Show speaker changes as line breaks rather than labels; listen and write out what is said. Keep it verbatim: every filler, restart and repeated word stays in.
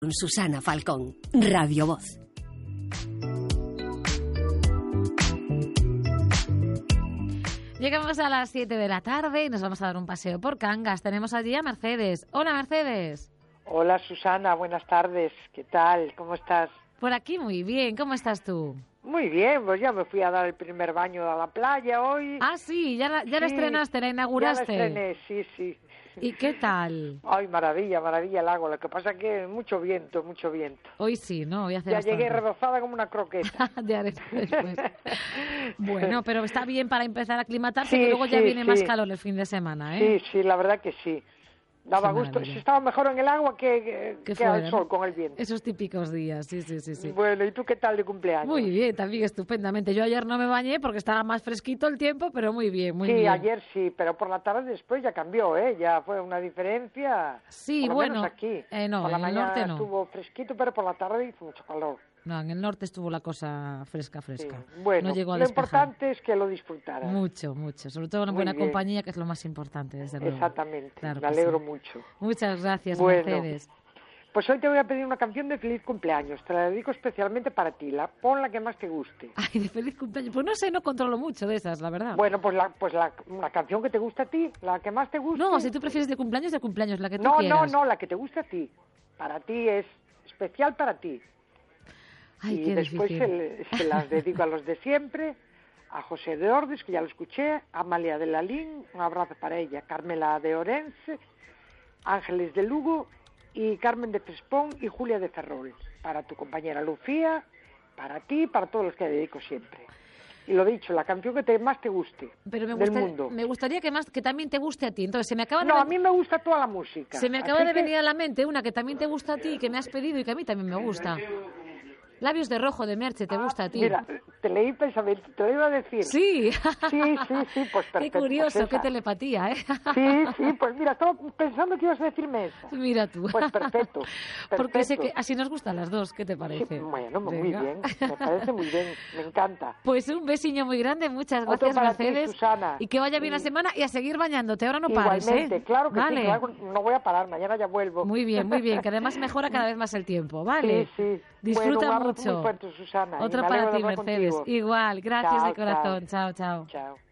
Susana Falcón, Radio Voz.
Llegamos a las siete de la tarde y nos vamos a dar un paseo por Cangas. Tenemos allí a Mercedes. Hola, Mercedes.
Hola, Susana. Buenas tardes. ¿Qué tal? ¿Cómo estás?
Por aquí muy bien. ¿Cómo estás tú?
Muy bien. Pues ya me fui a dar el primer baño a la playa hoy.
Ah, sí. ¿Ya la, ya la
Sí,
estrenaste? ¿La inauguraste?
Ya la estrené, sí, sí.
¿Y qué tal?
Ay, maravilla, maravilla el agua. Lo que pasa es que mucho viento, mucho viento.
Hoy sí, ¿no? Hoy hace
Ya
bastante.
llegué rebozada como una croqueta.
De arena después. Bueno, pero está bien para empezar a aclimatarse,
Sí,
que luego ya
sí,
viene
sí.
más calor el fin de semana, ¿eh?
Sí, sí, la verdad que sí. Daba
Qué
gusto.
maravilla.
Se estaba mejor en el agua que, que,
Que
que al
fuera,
sol
¿no?
con el viento.
Esos típicos días, sí, sí, sí, sí.
Bueno, ¿y tú qué tal de cumpleaños?
Muy bien, también estupendamente. Yo ayer no me bañé porque estaba más fresquito el tiempo, pero muy bien, muy
sí,
bien.
ayer sí, pero por la tarde después ya cambió, ¿eh? Ya fue una diferencia.
Sí,
por lo
bueno,
menos aquí.
eh, no,
por la
en el
mañana
norte no.
estuvo fresquito, pero por la tarde hizo mucho calor.
No, en el norte estuvo la cosa fresca,
Sí.
fresca.
Bueno,
no llegó a
lo
despejar.
importante es que lo disfrutaras.
Mucho, mucho. Sobre todo una
Muy
buena
bien.
compañía, que es lo más importante, desde luego.
Exactamente,
Claro
me
que
alegro
sí.
mucho.
Muchas gracias,
Bueno.
Mercedes.
Pues hoy te voy a pedir una canción de feliz cumpleaños, te la dedico especialmente para ti, la, pon la que más te guste.
Ay, de feliz cumpleaños. Pues no sé, no controlo mucho de esas, la verdad.
Bueno, pues la, pues la, una canción que te guste a ti, la que más te guste.
No, si tú prefieres de cumpleaños, de cumpleaños, la que tú
no,
quieras.
no, no, la que te guste a ti. Para ti es especial para ti.
Ay,
y
qué
después
difícil.
se, le- se las dedico a los de siempre, a José de Ordes, que ya lo escuché, a Amalia de Lalín, un abrazo para ella, Carmela de Orense, Ángeles de Lugo y Carmen de Crespón y Julia de Ferrol. Para tu compañera Lucía, para ti, para todos los que dedico siempre. Y lo dicho, la canción que te, más te guste
Pero me,
del
gusta-
mundo.
me gustaría que más que también te guste a ti. Entonces, se me acaba de
No, a
ven-
mí me gusta toda la música.
se me acaba
así
de
que-
venir a la mente una que también te gusta a ti, que me has pedido y que a mí también me gusta. Labios de rojo de Merche, te gusta a ti.
Mira, te leí pensamiento, te lo iba a decir.
Sí.
Sí, sí, sí, pues
Qué
perfecto.
curioso,
pues
qué
esa.
telepatía, ¿eh?
Sí, sí, pues mira, estaba pensando que ibas a decirme esa.
Mira tú.
Pues perfecto,
Porque sé
perfecto.
que así nos gustan las dos, ¿qué te
Sí,
parece?
bueno, muy
Venga.
bien, me parece muy bien, me encanta.
Pues un besiño muy grande, muchas
Otro
gracias,
para ti,
Mercedes.
Susana.
Y que vaya bien la
Y-
semana y a seguir bañándote. Ahora no pares,
Igualmente,
¿eh?
claro que
Vale.
sí, claro, no voy a parar, mañana ya vuelvo.
Muy bien, muy bien, que además mejora cada vez más el tiempo, ¿vale?
Sí, sí.
Disfruta
Bueno, un abrazo
mucho.
muy fuerte, Susana. y
Otra
me
para
alegro de
ti,
hablar
Mercedes.
contigo.
Igual, gracias
Chao,
de corazón. Chao, chao.
Chao.